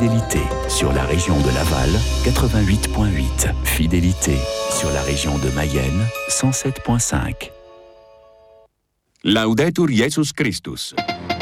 Fidélité sur la région de Laval, 88.8. Fidélité sur la région de Mayenne, 107.5. Laudetur Jesus Christus.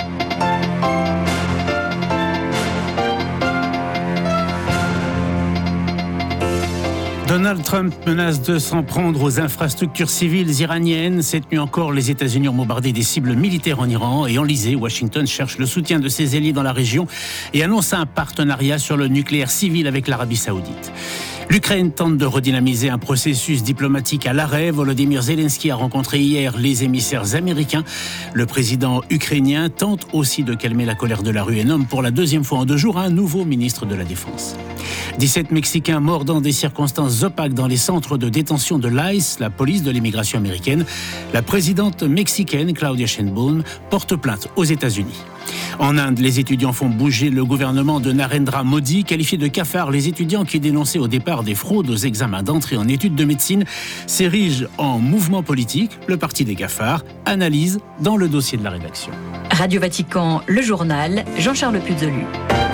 Donald Trump menace de s'en prendre aux infrastructures civiles iraniennes. Cette nuit encore, les États-Unis ont bombardé des cibles militaires en Iran et enlisé. Washington cherche le soutien de ses alliés dans la région et annonce un partenariat sur le nucléaire civil avec l'Arabie Saoudite. L'Ukraine tente de redynamiser un processus diplomatique à l'arrêt. Volodymyr Zelensky a rencontré hier les émissaires américains. Le président ukrainien tente aussi de calmer la colère de la rue et nomme pour la deuxième fois en 2 jours un nouveau ministre de la Défense. 17 Mexicains morts dans des circonstances opaques dans les centres de détention de l'ICE, la police de l'immigration américaine. La présidente mexicaine, Claudia Sheinbaum, porte plainte aux États-Unis. En Inde, les étudiants font bouger le gouvernement de Narendra Modi, qualifié de cafard. Les étudiants qui dénonçaient au départ des fraudes aux examens d'entrée en études de médecine s'érigent en mouvement politique. Le parti des cafards analyse dans le dossier de la rédaction. Radio Vatican, le journal, Jean-Charles Puzolu.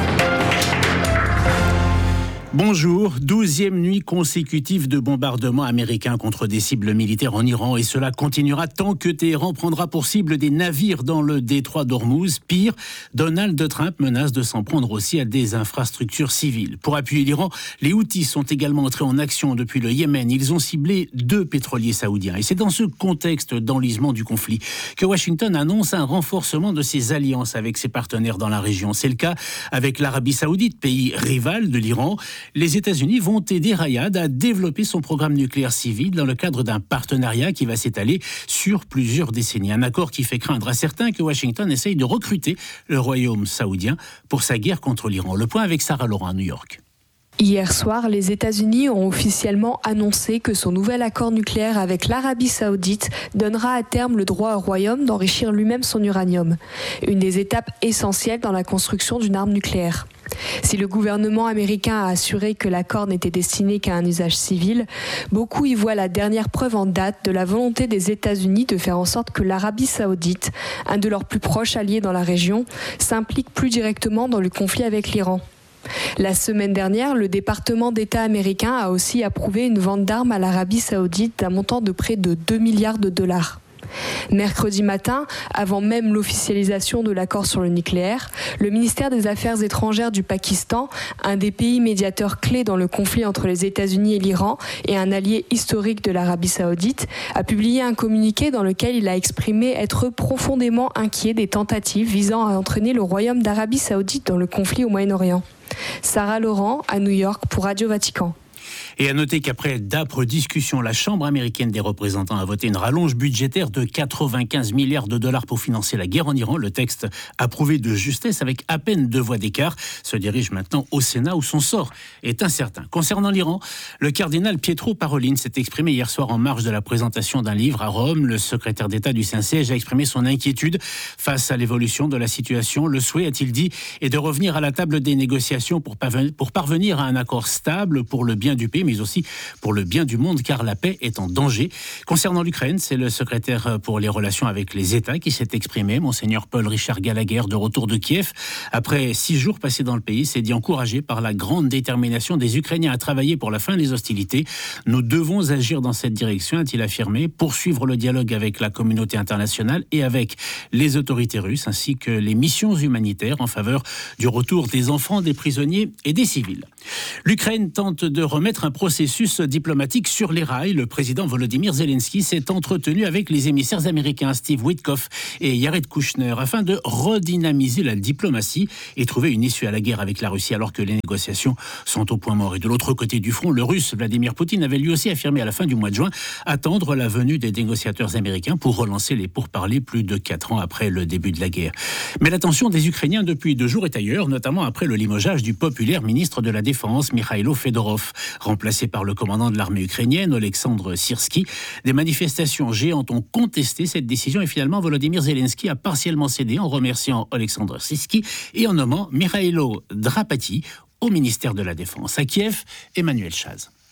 Bonjour, 12e nuit consécutive de bombardements américains contre des cibles militaires en Iran et cela continuera tant que Téhéran prendra pour cible des navires dans le détroit d'Ormuz. Pire, Donald Trump menace de s'en prendre aussi à des infrastructures civiles. Pour appuyer l'Iran, les Houthis sont également entrés en action depuis le Yémen. Ils ont ciblé 2 pétroliers saoudiens. Et c'est dans ce contexte d'enlisement du conflit que Washington annonce un renforcement de ses alliances avec ses partenaires dans la région. C'est le cas avec l'Arabie Saoudite, pays rival de l'Iran. Les États-Unis vont aider Riyad à développer son programme nucléaire civil dans le cadre d'un partenariat qui va s'étaler sur plusieurs décennies. Un accord qui fait craindre à certains que Washington essaye de recruter le royaume saoudien pour sa guerre contre l'Iran. Le point avec Sarah Laurent à New York. Hier soir, les États-Unis ont officiellement annoncé que son nouvel accord nucléaire avec l'Arabie Saoudite donnera à terme le droit au royaume d'enrichir lui-même son uranium. Une des étapes essentielles dans la construction d'une arme nucléaire. Si le gouvernement américain a assuré que l'accord n'était destiné qu'à un usage civil, beaucoup y voient la dernière preuve en date de la volonté des États-Unis de faire en sorte que l'Arabie Saoudite, un de leurs plus proches alliés dans la région, s'implique plus directement dans le conflit avec l'Iran. La semaine dernière, le département d'État américain a aussi approuvé une vente d'armes à l'Arabie Saoudite d'un montant de près de 2 milliards de dollars. Mercredi matin, avant même l'officialisation de l'accord sur le nucléaire, le ministère des Affaires étrangères du Pakistan, un des pays médiateurs clés dans le conflit entre les États-Unis et l'Iran et un allié historique de l'Arabie Saoudite, a publié un communiqué dans lequel il a exprimé être profondément inquiet des tentatives visant à entraîner le royaume d'Arabie Saoudite dans le conflit au Moyen-Orient. Sarah Laurent à New York pour Radio Vatican. Et à noter qu'après d'âpres discussions, la Chambre américaine des représentants a voté une rallonge budgétaire de 95 milliards de dollars pour financer la guerre en Iran. Le texte, approuvé de justesse avec à peine 2 voix d'écart, se dirige maintenant au Sénat où son sort est incertain. Concernant l'Iran, le cardinal Pietro Parolin s'est exprimé hier soir en marge de la présentation d'un livre à Rome. Le secrétaire d'État du Saint-Siège a exprimé son inquiétude face à l'évolution de la situation. Le souhait, a-t-il dit, est de revenir à la table des négociations pour parvenir à un accord stable pour le bien du pays, mais aussi pour le bien du monde, car la paix est en danger. Concernant l'Ukraine, c'est le secrétaire pour les relations avec les États qui s'est exprimé. Monseigneur Paul-Richard Gallagher, de retour de Kiev, après 6 jours passés dans le pays, s'est dit encouragé par la grande détermination des Ukrainiens à travailler pour la fin des hostilités. Nous devons agir dans cette direction, a-t-il affirmé, poursuivre le dialogue avec la communauté internationale et avec les autorités russes, ainsi que les missions humanitaires en faveur du retour des enfants, des prisonniers et des civils. L'Ukraine tente de remettre un processus diplomatique sur les rails. Le président Volodymyr Zelensky s'est entretenu avec les émissaires américains Steve Witkoff et Jared Kushner afin de redynamiser la diplomatie et trouver une issue à la guerre avec la Russie alors que les négociations sont au point mort. Et de l'autre côté du front, le russe Vladimir Poutine avait lui aussi affirmé à la fin du mois de juin attendre la venue des négociateurs américains pour relancer les pourparlers plus de 4 ans après le début de la guerre. Mais l'attention des Ukrainiens depuis 2 jours est ailleurs, notamment après le limogeage du populaire ministre de la Défense, Mikhailo Fedorov, remplacé par le commandant de l'armée ukrainienne, Oleksandr Syrsky. Des manifestations géantes ont contesté cette décision et finalement Volodymyr Zelensky a partiellement cédé en remerciant Oleksandr Syrsky et en nommant Mikhailo Drapati au ministère de la Défense. À Kiev, Emmanuel Chaz.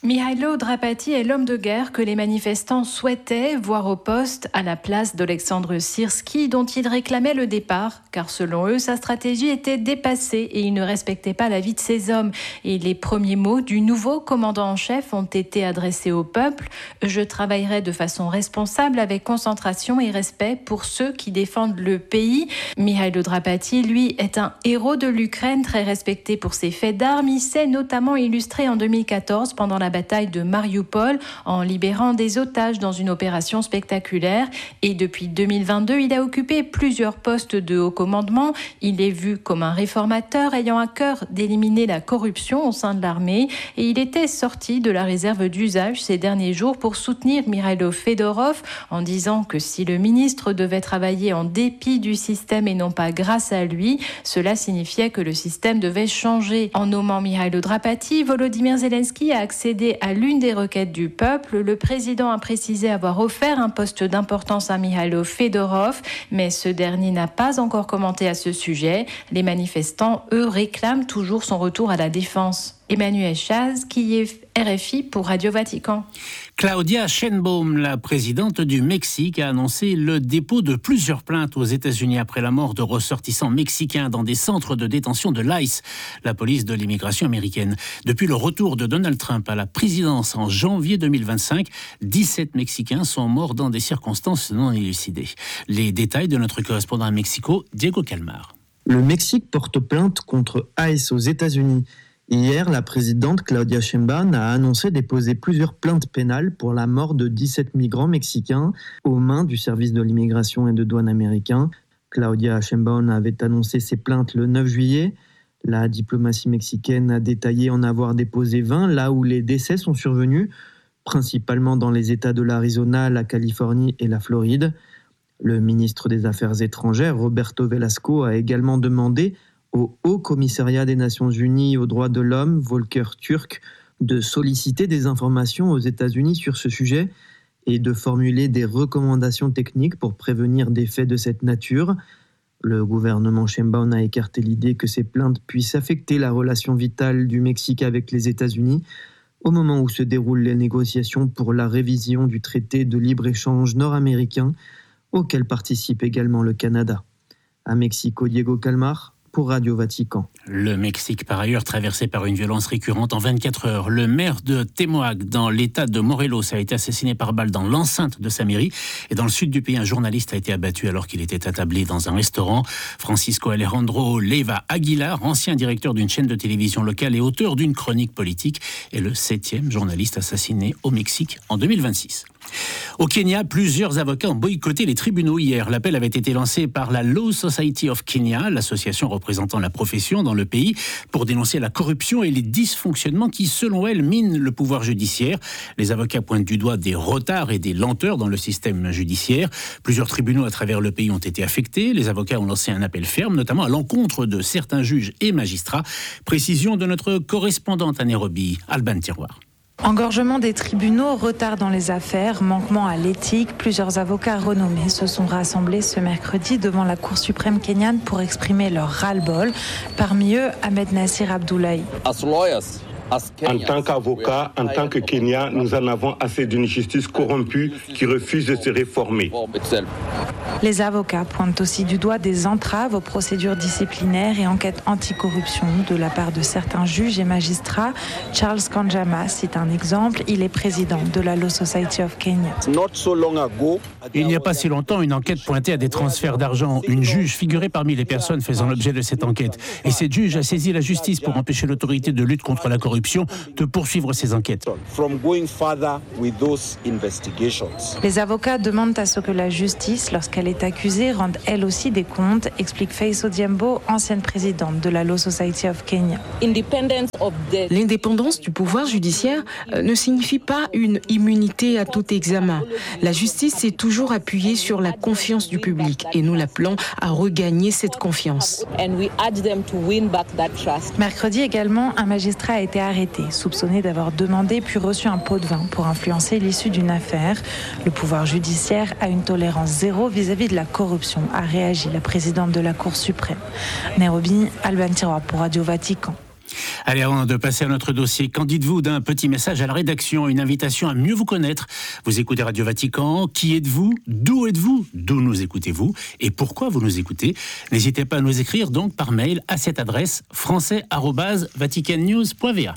Mihailo Drapati est l'homme de guerre que les manifestants souhaitaient voir au poste à la place d'Olexandre Syrski, dont ils réclamaient le départ, car selon eux, sa stratégie était dépassée et il ne respectait pas la vie de ses hommes. Et les premiers mots du nouveau commandant en chef ont été adressés au peuple. « Je travaillerai de façon responsable avec concentration et respect pour ceux qui défendent le pays ». Mihailo Drapati, lui, est un héros de l'Ukraine, très respecté pour ses faits d'armes. Il s'est notamment illustré en 2014 pendant la bataille de Mariupol en libérant des otages dans une opération spectaculaire. Et depuis 2022, il a occupé plusieurs postes de haut commandement. Il est vu comme un réformateur ayant à cœur d'éliminer la corruption au sein de l'armée. Et il était sorti de la réserve d'usage ces derniers jours pour soutenir Mikhailo Fedorov en disant que si le ministre devait travailler en dépit du système et non pas grâce à lui, cela signifiait que le système devait changer. En nommant Mihailo Drapati, Volodymyr Zelensky a accédé à l'une des requêtes du peuple. Le président a précisé avoir offert un poste d'importance à Mihailo Fedorov, mais ce dernier n'a pas encore commenté à ce sujet. Les manifestants, eux, réclament toujours son retour à la défense. Emmanuel Chaz, qui est RFI pour Radio Vatican. Claudia Sheinbaum, la présidente du Mexique, a annoncé le dépôt de plusieurs plaintes aux États-Unis après la mort de ressortissants mexicains dans des centres de détention de l'ICE, la police de l'immigration américaine. Depuis le retour de Donald Trump à la présidence en janvier 2025, 17 Mexicains sont morts dans des circonstances non élucidées. Les détails de notre correspondant à Mexico, Diego Calmar. Le Mexique porte plainte contre ICE aux États-Unis. Hier, la présidente Claudia Sheinbaum a annoncé déposer plusieurs plaintes pénales pour la mort de 17 migrants mexicains aux mains du service de l'immigration et de douane américain. Claudia Sheinbaum avait annoncé ces plaintes le 9 juillet. La diplomatie mexicaine a détaillé en avoir déposé 20, là où les décès sont survenus, principalement dans les États de l'Arizona, la Californie et la Floride. Le ministre des Affaires étrangères, Roberto Velasco, a également demandé au Haut Commissariat des Nations Unies aux droits de l'homme, Volker Turk, de solliciter des informations aux États-Unis sur ce sujet et de formuler des recommandations techniques pour prévenir des faits de cette nature. Le gouvernement Sheinbaum a écarté l'idée que ces plaintes puissent affecter la relation vitale du Mexique avec les États-Unis au moment où se déroulent les négociations pour la révision du traité de libre-échange nord-américain auquel participe également le Canada. À Mexico, Diego Calmar, pour Radio Vatican. Le Mexique, par ailleurs, traversé par une violence récurrente en 24 heures. Le maire de Temoac, dans l'état de Morelos, a été assassiné par balle dans l'enceinte de sa mairie. Et dans le sud du pays, un journaliste a été abattu alors qu'il était attablé dans un restaurant. Francisco Alejandro Leiva Aguilar, ancien directeur d'une chaîne de télévision locale et auteur d'une chronique politique, est le 7e journaliste assassiné au Mexique en 2026. Au Kenya, plusieurs avocats ont boycotté les tribunaux hier. L'appel avait été lancé par la Law Society of Kenya, l'association représentant la profession dans le pays, pour dénoncer la corruption et les dysfonctionnements qui, selon elle, minent le pouvoir judiciaire. Les avocats pointent du doigt des retards et des lenteurs dans le système judiciaire. Plusieurs tribunaux à travers le pays ont été affectés. Les avocats ont lancé un appel ferme, notamment à l'encontre de certains juges et magistrats. Précision de notre correspondante à Nairobi, Alban Tiroir. Engorgement des tribunaux, retard dans les affaires, manquement à l'éthique, plusieurs avocats renommés se sont rassemblés ce mercredi devant la Cour suprême kenyane pour exprimer leur ras-le-bol. Parmi eux, Ahmed Nassir Abdoulaye. En tant qu'avocat, en tant que Kenya, nous en avons assez d'une justice corrompue qui refuse de se réformer. Les avocats pointent aussi du doigt des entraves aux procédures disciplinaires et enquêtes anticorruption de la part de certains juges et magistrats. Charles Kanjama cite un exemple, il est président de la Law Society of Kenya. Il n'y a pas si longtemps, une enquête pointait à des transferts d'argent. Une juge figurait parmi les personnes faisant l'objet de cette enquête. Et cette juge a saisi la justice pour empêcher l'autorité de lutte contre la corruption de poursuivre ces enquêtes. Les avocats demandent à ce que la justice, lorsqu'elle est accusée, rende elle aussi des comptes, explique Faith Odiembo, ancienne présidente de la Law Society of Kenya. L'indépendance du pouvoir judiciaire ne signifie pas une immunité à tout examen. La justice s'est toujours appuyée sur la confiance du public et nous l'appelons à regagner cette confiance. Mercredi également, un magistrat a été arrêté, soupçonné d'avoir demandé puis reçu un pot de vin pour influencer l'issue d'une affaire. Le pouvoir judiciaire a une tolérance zéro vis-à-vis de la corruption, a réagi la présidente de la Cour suprême. Nairobi, Alban Tiroir pour Radio Vatican. Allez, avant de passer à notre dossier, qu'en dites-vous d'un petit message à la rédaction, une invitation à mieux vous connaître? Vous écoutez Radio Vatican, qui êtes-vous? D'où êtes-vous? D'où nous écoutez-vous? Et pourquoi vous nous écoutez? N'hésitez pas à nous écrire donc par mail à cette adresse français@vaticannews.va.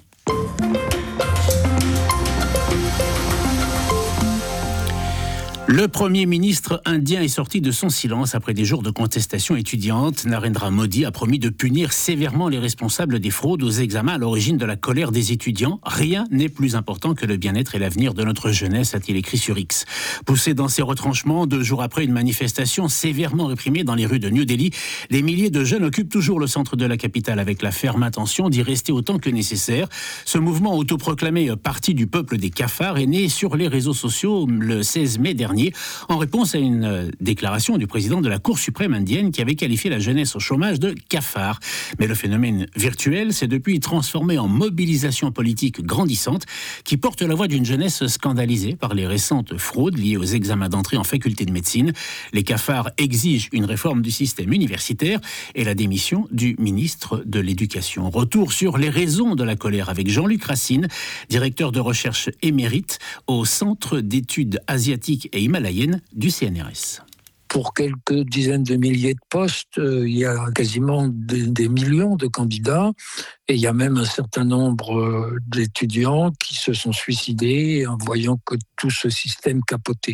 Le Premier ministre indien est sorti de son silence après des jours de contestation étudiante. Narendra Modi a promis de punir sévèrement les responsables des fraudes aux examens à l'origine de la colère des étudiants. Rien n'est plus important que le bien-être et l'avenir de notre jeunesse, a-t-il écrit sur X. Poussé dans ses retranchements, 2 jours après une manifestation sévèrement réprimée dans les rues de New Delhi, des milliers de jeunes occupent toujours le centre de la capitale avec la ferme intention d'y rester autant que nécessaire. Ce mouvement autoproclamé parti du peuple des cafards est né sur les réseaux sociaux le 16 mai dernier, en réponse à une déclaration du président de la Cour suprême indienne qui avait qualifié la jeunesse au chômage de cafard. Mais le phénomène virtuel s'est depuis transformé en mobilisation politique grandissante qui porte la voix d'une jeunesse scandalisée par les récentes fraudes liées aux examens d'entrée en faculté de médecine. Les cafards exigent une réforme du système universitaire et la démission du ministre de l'Éducation. Retour sur les raisons de la colère avec Jean-Luc Racine, directeur de recherche émérite au Centre d'études asiatiques et himalayenne du CNRS. Pour quelques dizaines de milliers de postes, il y a quasiment des millions de candidats et il y a même un certain nombre d'étudiants qui se sont suicidés en voyant que tout ce système capotait.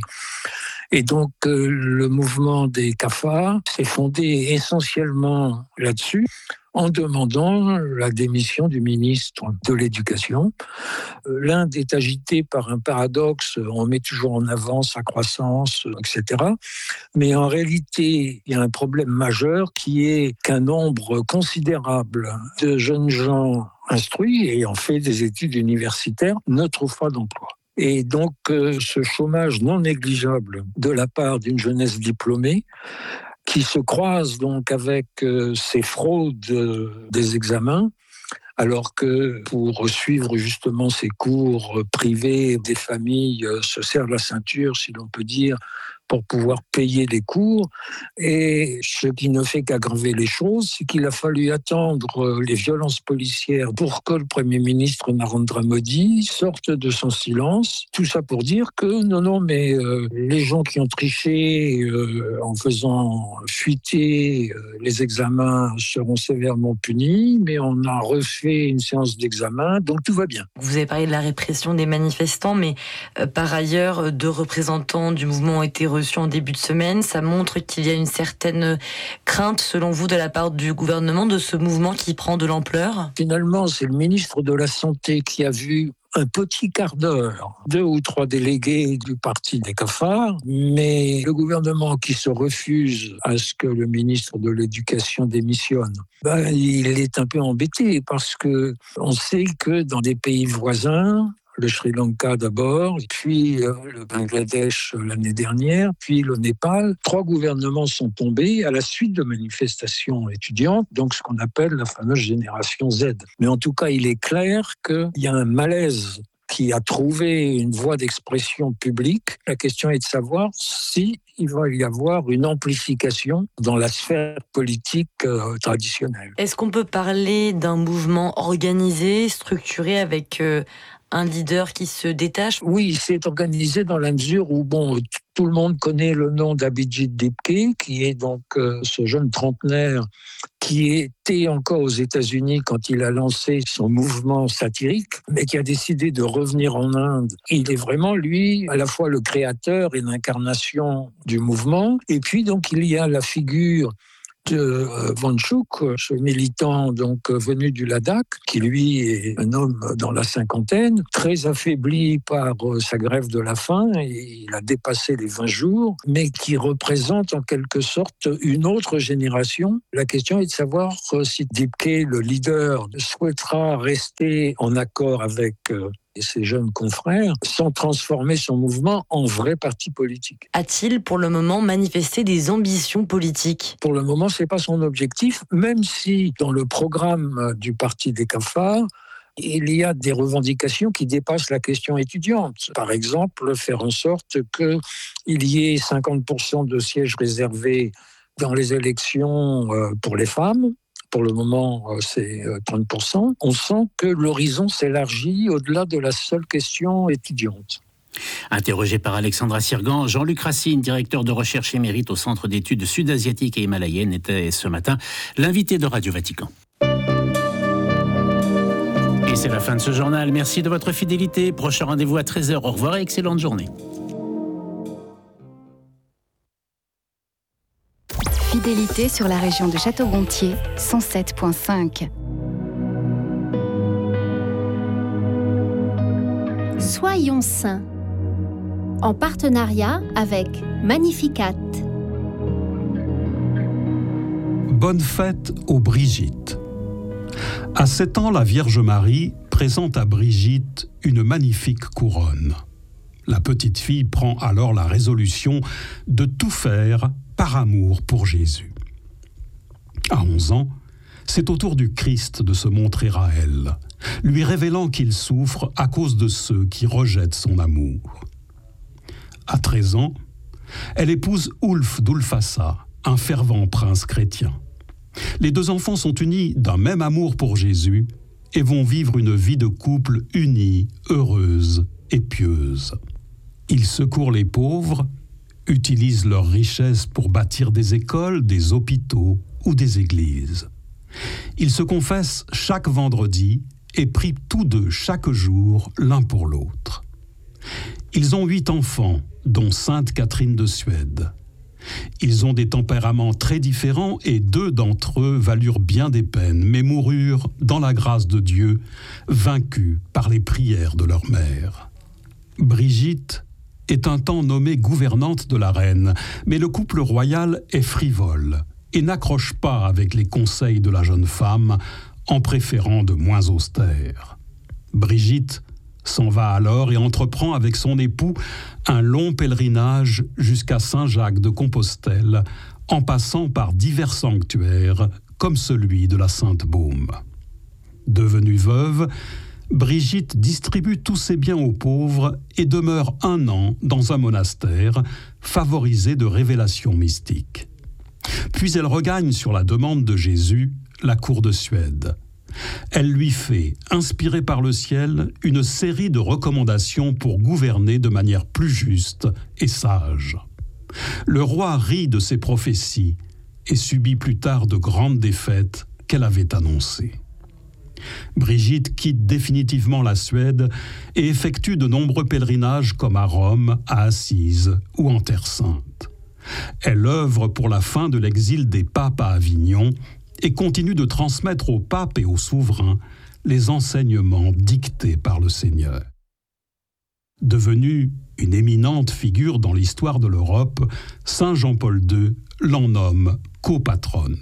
Et donc le mouvement des cafards s'est fondé essentiellement là-dessus, en demandant la démission du ministre de l'Éducation. L'Inde est agitée par un paradoxe, on met toujours en avant sa croissance, etc. Mais en réalité, il y a un problème majeur qui est qu'un nombre considérable de jeunes gens instruits et ayant fait des études universitaires ne trouvent pas d'emploi. Et donc, ce chômage non négligeable de la part d'une jeunesse diplômée qui se croise donc avec ces fraudes des examens, alors que pour suivre justement ces cours privés, des familles se serrent la ceinture, si l'on peut dire, pour pouvoir payer les cours. Et ce qui ne fait qu'aggraver les choses, c'est qu'il a fallu attendre les violences policières pour que le Premier ministre Narendra Modi sorte de son silence. Tout ça pour dire que non, mais les gens qui ont triché en faisant fuiter les examens seront sévèrement punis, mais on a refait une séance d'examen, donc tout va bien. Vous avez parlé de la répression des manifestants, mais par ailleurs, 2 représentants du mouvement ont été reçus en début de semaine. Ça montre qu'il y a une certaine crainte, selon vous, de la part du gouvernement de ce mouvement qui prend de l'ampleur. Finalement, c'est le ministre de la Santé qui a vu un petit quart d'heure, 2 ou 3 délégués du parti des cafards, mais le gouvernement qui se refuse à ce que le ministre de l'Éducation démissionne, il est un peu embêté parce que on sait que dans des pays voisins, le Sri Lanka d'abord, puis le Bangladesh l'année dernière, puis le Népal. 3 gouvernements sont tombés à la suite de manifestations étudiantes, donc ce qu'on appelle la fameuse génération Z. Mais en tout cas, il est clair qu'il y a un malaise qui a trouvé une voie d'expression publique. La question est de savoir si il va y avoir une amplification dans la sphère politique traditionnelle. Est-ce qu'on peut parler d'un mouvement organisé, structuré avec un leader qui se détache? Oui, c'est organisé dans la mesure où, tout le monde connaît le nom d'Abhijit Dipke, qui est donc ce jeune trentenaire qui était encore aux États-Unis quand il a lancé son mouvement satirique, mais qui a décidé de revenir en Inde. Il est vraiment, lui, à la fois le créateur et l'incarnation du mouvement. Et puis, donc, il y a la figure de Wangchuk, ce militant donc venu du Ladakh, qui lui est un homme dans la cinquantaine, très affaibli par sa grève de la faim, il a dépassé les 20 jours, mais qui représente en quelque sorte une autre génération. La question est de savoir si Dipke, le leader, souhaitera rester en accord avec et ses jeunes confrères, sans transformer son mouvement en vrai parti politique. A-t-il pour le moment manifesté des ambitions politiques? Pour le moment, ce n'est pas son objectif, même si dans le programme du parti des cafards, il y a des revendications qui dépassent la question étudiante. Par exemple, faire en sorte qu'il y ait 50% de sièges réservés dans les élections pour les femmes, Pour le moment, c'est 30%. On sent que l'horizon s'élargit au-delà de la seule question étudiante. Interrogé par Alexandra Sirgan, Jean-Luc Racine, directeur de recherche émérite au Centre d'études sud-asiatiques et himalayennes, était ce matin l'invité de Radio Vatican. Et c'est la fin de ce journal. Merci de votre fidélité. Prochain rendez-vous à 13h. Au revoir et excellente journée. Fidélité sur la région de Château-Gontier, 107.5. Soyons saints. En partenariat avec Magnificat. Bonne fête aux Brigitte. À 7 ans, la Vierge Marie présente à Brigitte une magnifique couronne. La petite fille prend alors la résolution de tout faire par amour pour Jésus. À 11 ans, c'est au tour du Christ de se montrer à elle, lui révélant qu'il souffre à cause de ceux qui rejettent son amour. À 13 ans, elle épouse Ulf d'Ulfassa, un fervent prince chrétien. Les deux enfants sont unis d'un même amour pour Jésus et vont vivre une vie de couple unie, heureuse et pieuse. Ils secourent les pauvres, utilisent leurs richesses pour bâtir des écoles, des hôpitaux ou des églises. Ils se confessent chaque vendredi et prient tous deux chaque jour l'un pour l'autre. Ils ont 8 enfants, dont Sainte Catherine de Suède. Ils ont des tempéraments très différents et 2 d'entre eux valurent bien des peines, mais moururent dans la grâce de Dieu, vaincus par les prières de leur mère. Brigitte est un temps nommée gouvernante de la reine, mais le couple royal est frivole et n'accroche pas avec les conseils de la jeune femme en préférant de moins austères. Brigitte s'en va alors et entreprend avec son époux un long pèlerinage jusqu'à Saint-Jacques de Compostelle, en passant par divers sanctuaires comme celui de la Sainte-Baume. Devenue veuve, Brigitte distribue tous ses biens aux pauvres et demeure 1 an dans un monastère favorisé de révélations mystiques. Puis elle regagne sur la demande de Jésus la cour de Suède. Elle lui fait, inspirée par le ciel, une série de recommandations pour gouverner de manière plus juste et sage. Le roi rit de ses prophéties et subit plus tard de grandes défaites qu'elle avait annoncées. Brigitte quitte définitivement la Suède et effectue de nombreux pèlerinages comme à Rome, à Assise ou en Terre Sainte. Elle œuvre pour la fin de l'exil des papes à Avignon et continue de transmettre aux papes et aux souverains les enseignements dictés par le Seigneur. Devenue une éminente figure dans l'histoire de l'Europe, Saint Jean-Paul II l'en nomme copatronne.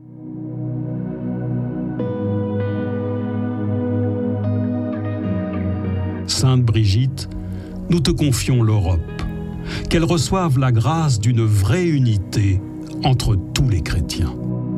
Sainte Brigitte, nous te confions l'Europe, qu'elle reçoive la grâce d'une vraie unité entre tous les chrétiens.